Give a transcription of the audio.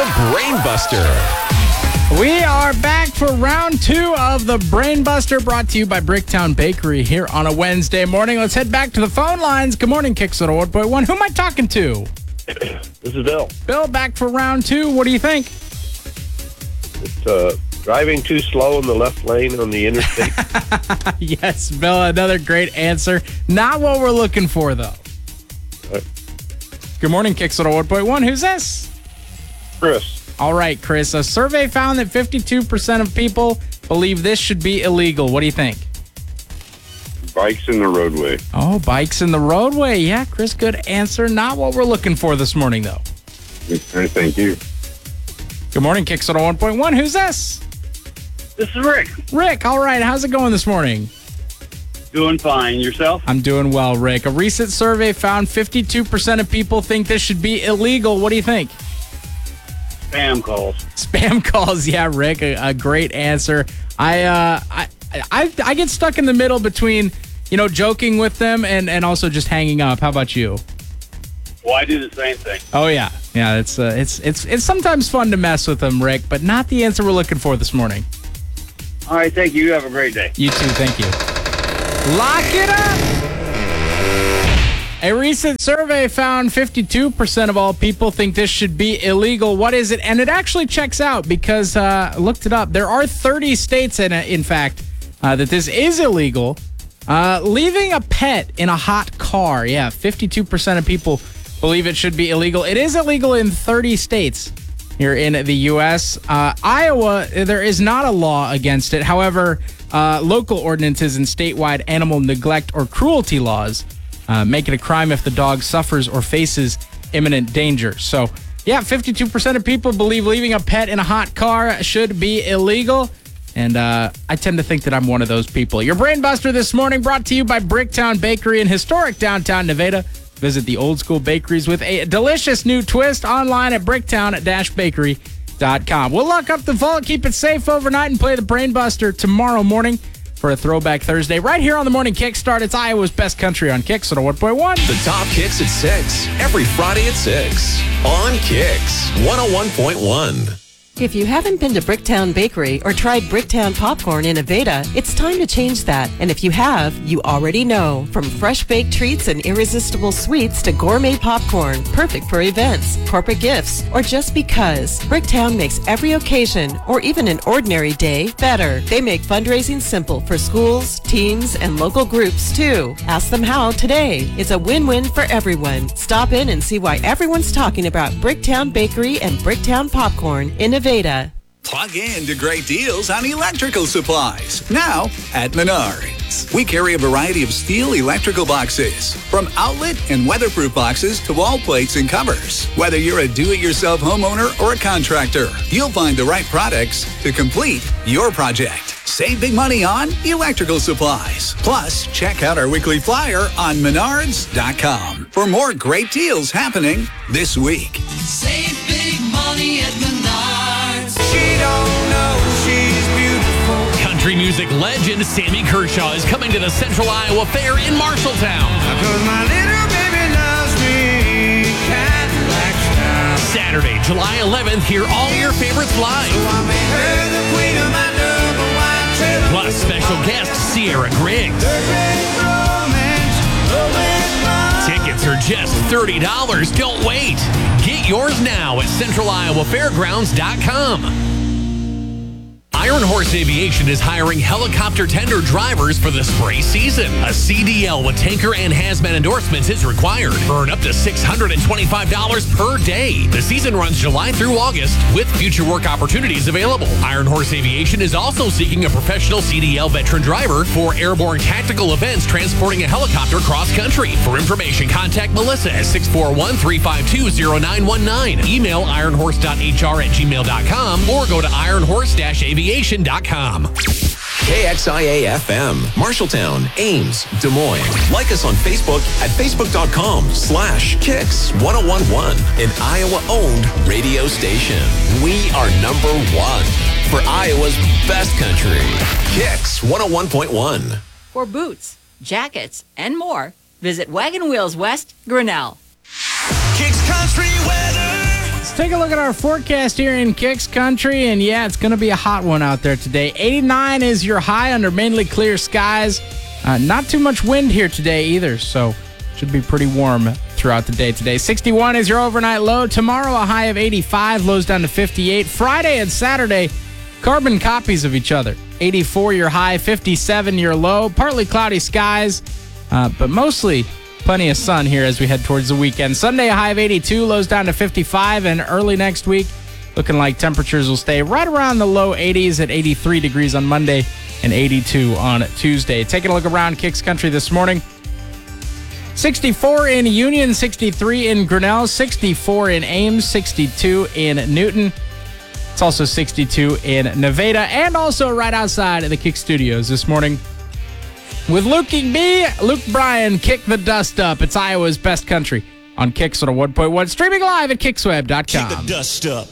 the Brain Buster. We are back for round 2 of the Brain Buster, brought to you by Bricktown Bakery here on a Wednesday morning. Let's head back to the phone lines. Good morning, Kicks at 1.1. Who am I talking to? This is Bill. Bill, back for round 2. What do you think? It's driving too slow in the left lane on the interstate. Yes, Bill, another great answer. Not what we're looking for, though. Good morning, Kicks at 1.1. Who's this? Chris. All right, Chris. A survey found that 52% of people believe this should be illegal. What do you think? Bikes in the roadway. Oh, bikes in the roadway. Yeah, Chris, good answer. Not what we're looking for this morning, though. Thank you. Good morning, Kicks at 1.1. Who's this? This is Rick. Rick, all right. How's it going this morning? Doing fine. Yourself? I'm doing well, Rick. A recent survey found 52% of people think this should be illegal. What do you think? Spam calls. Spam calls. Yeah, Rick, a great answer. I get stuck in the middle between, joking with them and also just hanging up. How about you? Well, I do the same thing. Oh yeah. Yeah, it's sometimes fun to mess with them, Rick, but not the answer we're looking for this morning. All right, thank you. You have a great day. You too, thank you. Lock it up! A recent survey found 52% of all people think this should be illegal. What is it? And it actually checks out because I looked it up. There are 30 states, in fact, that this is illegal. Leaving a pet in a hot car. Yeah, 52% of people believe it should be illegal. It is illegal in 30 states here in the U.S. Iowa, there is not a law against it. However, local ordinances and statewide animal neglect or cruelty laws make it a crime if the dog suffers or faces imminent danger. So, yeah, 52% of people believe leaving a pet in a hot car should be illegal. And I tend to think that I'm one of those people. Your Brain Buster this morning brought to you by Bricktown Bakery in historic downtown Nevada. Visit the old school bakeries with a delicious new twist online at bricktown-bakery.com. We'll lock up the vault, keep it safe overnight, and play the Brain Buster tomorrow morning for a Throwback Thursday. Right here on the Morning Kickstart, it's Iowa's Best Country on Kicks at 1.1. The top kicks at 6, every Friday at 6, on Kicks 101.1. If you haven't been to Bricktown Bakery or tried Bricktown Popcorn in Nevada, it's time to change that. And if you have, you already know. From fresh baked treats and irresistible sweets to gourmet popcorn, perfect for events, corporate gifts, or just because, Bricktown makes every occasion, or even an ordinary day, better. They make fundraising simple for schools, teams, and local groups, too. Ask them how today. It's a win-win for everyone. Stop in and see why everyone's talking about Bricktown Bakery and Bricktown Popcorn in Nevada. Plug in to great deals on electrical supplies. Now at Menards. We carry a variety of steel electrical boxes, from outlet and weatherproof boxes to wall plates and covers. Whether you're a do-it-yourself homeowner or a contractor, you'll find the right products to complete your project. Save big money on electrical supplies. Plus, check out our weekly flyer on Menards.com for more great deals happening this week. Save big money at Menards. She don't know she's beautiful. Country music legend Sammy Kershaw is coming to the Central Iowa Fair in Marshalltown. Because my little baby loves me. Cadillac style. Saturday, July 11th, hear all your favorites live. So I made her the queen of my double wide trailer. Plus, special guest Sierra Griggs. Tickets are just $30. Don't wait. Get yours now at CentralIowaFairgrounds.com. Iron Horse Aviation is hiring helicopter tender drivers for the spray season. A CDL with tanker and hazmat endorsements is required. Earn up to $625 per day. The season runs July through August with future work opportunities available. Iron Horse Aviation is also seeking a professional CDL veteran driver for airborne tactical events transporting a helicopter cross-country. For information, contact Melissa at 641-352-0919. Email ironhorse.hr@gmail.com or go to ironhorse-aviation.com. KXIA FM, Marshalltown, Ames, Des Moines. Like us on Facebook at facebook.com/Kicks1011, an Iowa-owned radio station. We are #1 for Iowa's best country. Kicks 101.1. For boots, jackets, and more, visit Wagon Wheels West, Grinnell. Kicks Country weather. Let's take a look at our forecast here in Kicks Country, and yeah, it's going to be a hot one out there today. 89 is your high under mainly clear skies. Not too much wind here today either, so should be pretty warm throughout the day today. 61 is your overnight low. Tomorrow, a high of 85, lows down to 58. Friday and Saturday, carbon copies of each other. 84 your high, 57 your low. Partly cloudy skies, but mostly plenty of sun here as we head towards the weekend. Sunday, a high of 82, lows down to 55, and early next week, looking like temperatures will stay right around the low 80s at 83 degrees on Monday and 82 on Tuesday. Taking a look around Kicks Country this morning. 64 in Union, 63 in Grinnell, 64 in Ames, 62 in Newton. It's also 62 in Nevada, and also right outside of the Kick Studios this morning. With Luke B, Luke Bryan, Kick the Dust Up. It's Iowa's best country on Kicks on a 1.1. Streaming live at kicksweb.com. Kick the dust up.